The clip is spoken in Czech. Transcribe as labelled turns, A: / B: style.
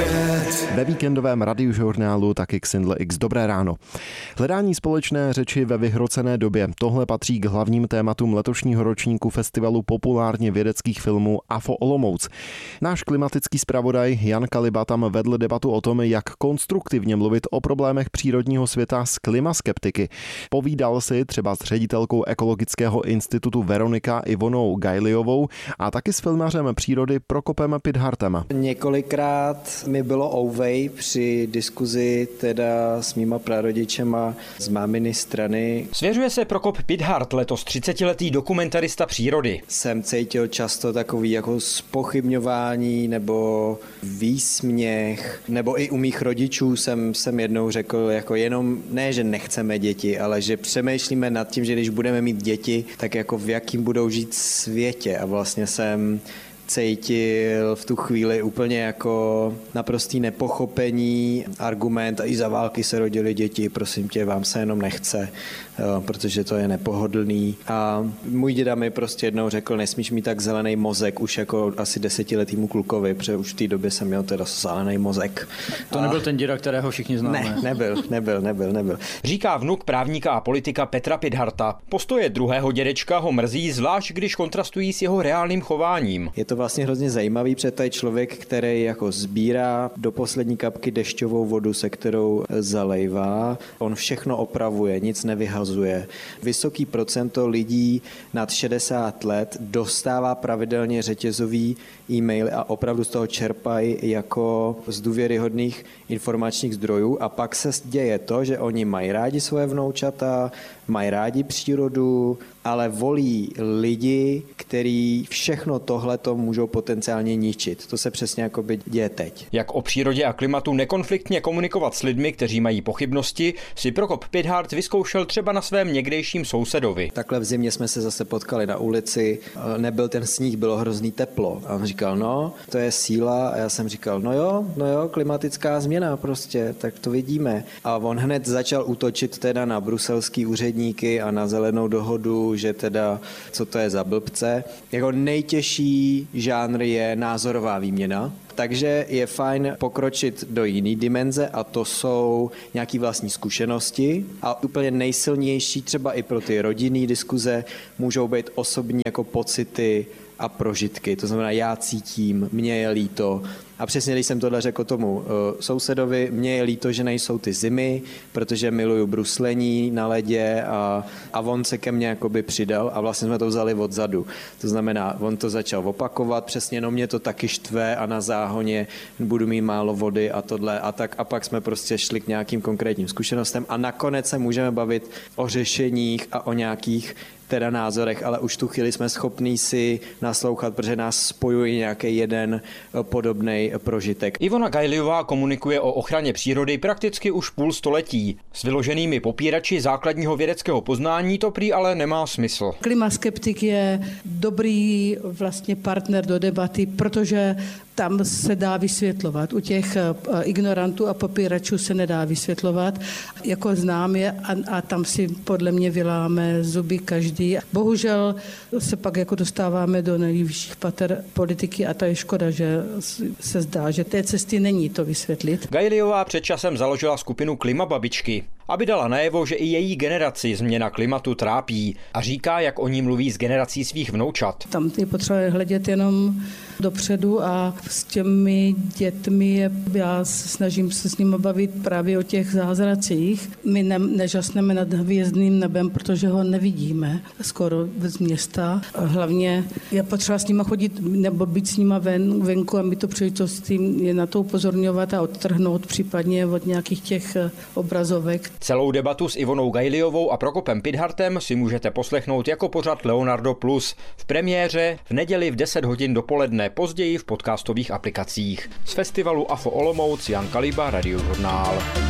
A: Ve víkendovém radiožurnálu taky Xindle X. Dobré ráno. Hledání společné řeči ve vyhrocené době. Tohle patří k hlavním tématům letošního ročníku festivalu populárně vědeckých filmů AFO Olomouc. Náš klimatický zpravodaj Jan Kaliba tam vedl debatu o tom, jak konstruktivně mluvit o problémech přírodního světa s klimaskeptiky. Povídal si třeba s ředitelkou Ekologického institutu Veronika Ivonou Gajliovou a taky s filmařem přírody Prokopem Pidhartem.
B: Několikrát mi bylo ouvej při diskuzi teda s mýma prarodičema z máminy strany.
C: Svěřuje se Prokop Pidhart, letos 30letý dokumentarista přírody.
B: Jsem cítil často takový jako zpochybňování nebo výsměch, nebo i u mých rodičů jsem jednou řekl jako jenom, ne, že nechceme děti, ale že přemýšlíme nad tím, že když budeme mít děti, tak jako v jakým budou žít světě a vlastně jsem cítil v tu chvíli úplně jako naprostý nepochopení, argument a i za války se rodily děti, prosím tě, vám se jenom nechce, protože to je nepohodlný. A můj děda mi prostě jednou řekl, nesmíš mít tak zelený mozek, už jako asi 10letýmu klukovi, protože už v té době jsem měl teda zelený mozek.
D: To nebyl ten děda, kterého všichni známe.
B: Nebyl.
C: Říká vnuk právníka a politika Petra Pidharta. Postoje druhého dědečka ho mrzí, zvlášť když kontrastují s jeho reálným chováním.
B: Je to vlastně hrozně zajímavý, protože to je člověk, který jako sbírá do poslední kapky dešťovou vodu, se kterou zalejvá. On všechno opravuje, nic nevyhazuje. Vysoký procento lidí nad 60 let dostává pravidelně řetězový e-maily a opravdu z toho čerpají jako z důvěryhodných informačních zdrojů a pak se děje to, že oni mají rádi svoje vnoučata, mají rádi přírodu, ale volí lidi, kteří všechno tohleto můžou potenciálně ničit. To se přesně jakoby děje teď.
C: Jak o přírodě a klimatu nekonfliktně komunikovat s lidmi, kteří mají pochybnosti, si Prokop Pidhart vyzkoušel třeba na svém někdejším sousedovi.
B: Takhle v zimě jsme se zase potkali na ulici, nebyl ten sníh, bylo hrozný teplo. A on říkal, no, to je síla. A já jsem říkal, no jo, klimatická změna prostě, tak to vidíme. A on hned začal útočit teda na bruselský úředníky a na zelenou dohodu, že teda, co to je za blbce. Jeho nejtěžší žánr je názorová výměna, takže je fajn pokročit do jiné dimenze a to jsou nějaké vlastní zkušenosti a úplně nejsilnější třeba i pro ty rodinné diskuze můžou být osobní jako pocity a prožitky. To znamená, já cítím, mně je líto. A přesně, když jsem tohle řekl tomu sousedovi, mně je líto, že nejsou ty zimy, protože miluju bruslení na ledě a on se ke mně jakoby přidal a vlastně jsme to vzali odzadu. To znamená, on to začal opakovat, přesně, no mě to taky štve a na záhoně budu mít málo vody a tohle a tak a pak jsme prostě šli k nějakým konkrétním zkušenostem a nakonec se můžeme bavit o řešeních a o nějakých teda názorech, ale už tu chvíli jsme schopní si naslouchat, protože nás spojuje nějaký jeden podobný prožitek.
C: Ivona Gajliová komunikuje o ochraně přírody prakticky už půl století. S vyloženými popírači základního vědeckého poznání to prý ale nemá smysl.
E: Klimaskeptik je dobrý vlastně partner do debaty, protože tam se dá vysvětlovat. U těch ignorantů a popíračů se nedá vysvětlovat. Jako znám je a tam si podle mě vyláme zuby každý. Bohužel se pak jako dostáváme do nejvyšších pater politiky a to je škoda, že se zdá, že té cesty není to vysvětlit.
C: Gajliová před časem založila skupinu Klimababičky, aby dala najevo, že i její generaci změna klimatu trápí a říká, jak o ní mluví s generací svých vnoučat.
E: Tam je potřeba hledět jenom dopředu a s těmi dětmi já snažím se s nimi bavit právě o těch zázracích. My nežasneme nad hvězdným nebem, protože ho nevidíme skoro z města. Hlavně je potřeba s nimi chodit nebo být s nimi venku a mít to příležitost je na to upozorňovat a odtrhnout případně od nějakých těch obrazovek.
C: Celou debatu s Ivonou Gajliovou a Prokopem Pidhartem si můžete poslechnout jako pořad Leonardo Plus v premiéře v neděli v 10 hodin dopoledne, později v podcastových aplikacích. Z festivalu AFO Olomouc Jan Kaliba, Radiožurnál.